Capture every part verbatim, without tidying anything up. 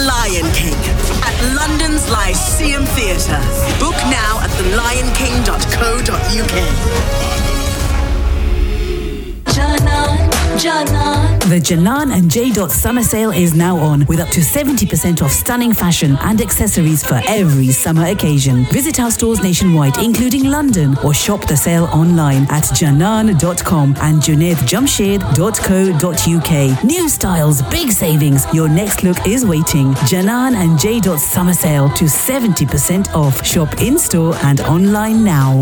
Lion King at London's Lyceum Theatre. Book now at the lion king dot co dot u k. The Janan and J. Summer Sale is now on with up to seventy percent off stunning fashion and accessories for every summer occasion. Visit our stores nationwide, including London, or shop the sale online at janan dot com and junaid jamshed dot co dot u k. New styles, big savings. Your next look is waiting. Janan and J. Summer Sale to seventy percent off. Shop in-store and online now.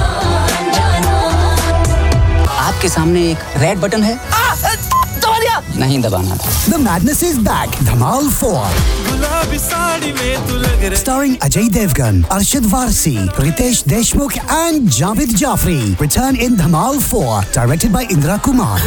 आपके सामने एक red button है दबा दिया नहीं दबाना था The madness is back Dhamal four starring Ajay Devgan, Arshad Varsi, Ritesh Deshmukh and Javed Jafri. Return in Dhamal four, directed by Indra Kumar.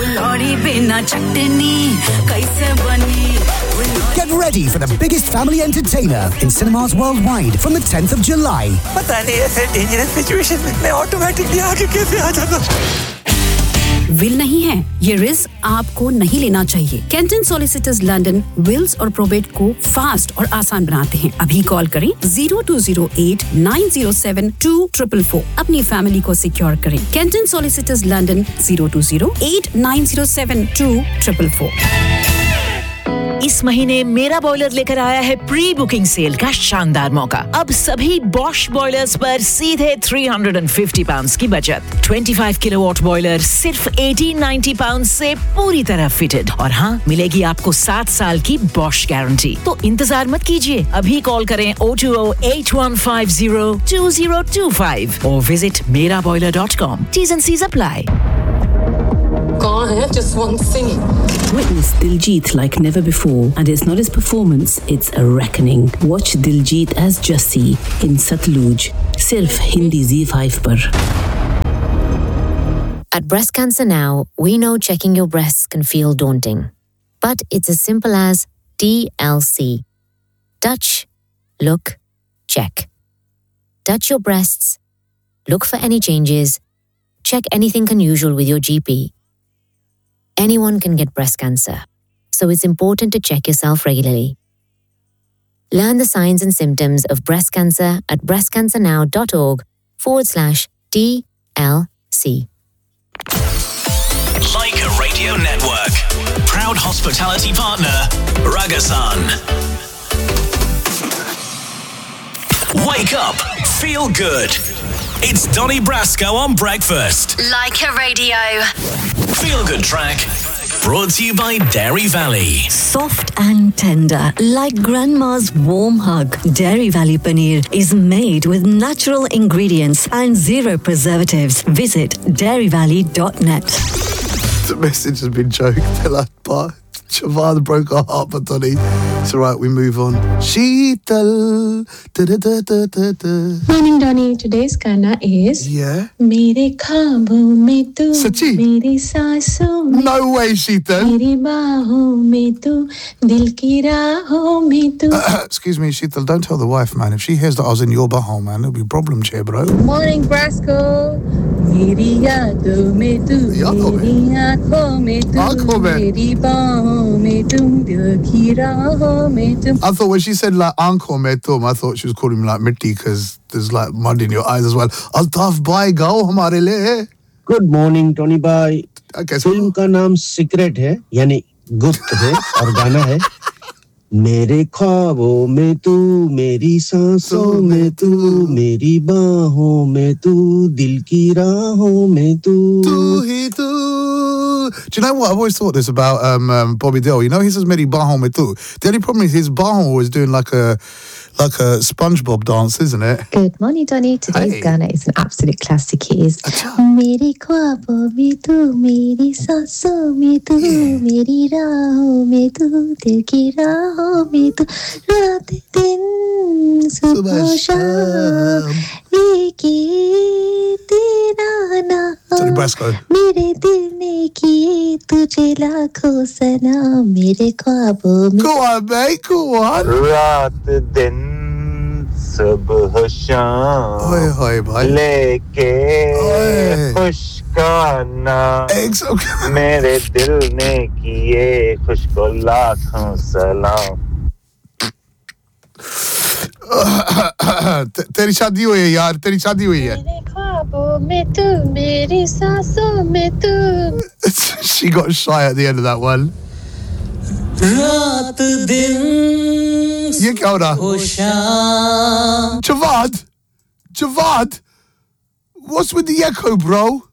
Get ready for the biggest family entertainer in cinemas worldwide from the tenth of July. पता नहीं ऐसे dangerous situation में automatically आगे कैसे आ जाता will नहीं है ये रिस्क आपको नहीं लेना चाहिए कैंटन सॉलिसिटर्स लंदन विल्स और प्रोबेट को फास्ट और आसान बनाते हैं अभी कॉल करें zero two zero eight nine zero seven two four four अपनी फैमिली को सिक्योर करें Canton solicitors London zero two zero eight nine zero seven two four four इस महीने मेरा बॉयलर लेकर आया है प्री बुकिंग सेल का शानदार मौका अब सभी बॉश बॉयलर्स पर सीधे three hundred fifty pounds की बचत twenty-five kilowatt बॉयलर सिर्फ eighteen ninety pounds से पूरी तरह फिटेड और हाँ मिलेगी आपको सात साल की बॉश गारंटी तो इंतजार मत कीजिए अभी कॉल करें zero two zero eight one five zero two zero two five और visit mera boiler dot com T's and C's apply कौन है just one singing Witness Diljit like never before and it's not his performance it's a reckoning watch Diljit as Jassi in Satluj sirf Hindi Z five par At Breast Cancer Now we know checking your breasts can feel daunting but it's as simple as D L C touch look check touch your breasts look for any changes check anything unusual with your G P Anyone can get breast cancer, so it's important to check yourself regularly. Learn the signs and symptoms of breast cancer at breastcancernow.org forward slash DLC. Leica Radio Network. Proud hospitality partner, Ragasan. Wake up, feel good. It's Donny Brasco on breakfast. Leica Radio. Feel Good Track, brought to you by Dairy Valley. Soft and tender, like grandma's warm hug. Dairy Valley paneer is made with natural ingredients and zero preservatives. Visit dairy valley dot net. The message has been joked. They're like, bye. Siobhan broke her heart, but Donny, it's all right, we move on. Sheetal. Da, da, da, da, da, da. Morning, Donny. Today's Gana is... Yeah? Mere khwabon mein tu, Sachi? meri saanson mein. No way, Sheetal. Meri baahon mein tu, dil ki raahon mein tu. Uh, excuse me, Sheetal, don't tell the wife, man. If she hears that I was in your butthole, man, there'll be problems here, bro. Morning, Brasco. Meri yaadon mein tu, meri aankhon mein tu, meri baahon mein tu, dil ki raahon mein tu. I thought when she said like Anko Metum, I thought she was calling me like Mitti because there's like mud in your eyes as well. Altaf bhai gao hamare liye. Good morning, Tony bhai. Okay, film का नाम secret है यानी गुप्त है और गाना है मेरे ख्वाबों में तू मेरी सांसों में तू मेरी बाहों में तू दिल की राहों में तू तू ही तू. Do you know what? I've always thought this about um, um, Bobby Dill. You know, he says Meri Bahon me too. The only problem is his Bahon was doing like a like a SpongeBob dance, isn't it? Good morning, Donny. Today's hey. Ghana is an absolute classic. It is Meri khwabon mein tu, meri saanson mein tu, meri raahon mein tu, dil ki raahon mein tu, raat din subah shaam ek ye tera naam. Donny Brasco. Mere dil ne kiye tujhe lakhon sanam, mere khwabon mein. Go on, mate. Go on. Raat din सुबह शाम लेके खुशकाना मेरे दिल ने किए खुशको लाखों सलाम तेरी शादी हुई है यार, तेरी शादी हुई है. मेरे ख्वाबों में तू, मेरी सांसों में तू. She got shy at the end of that one. रात दिन ये क्या हो रहा? Javad, Javad, what's with the echo, bro?